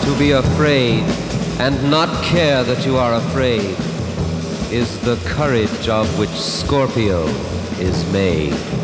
To be afraid and not care that you are afraid is the courage of which Scorpio is made.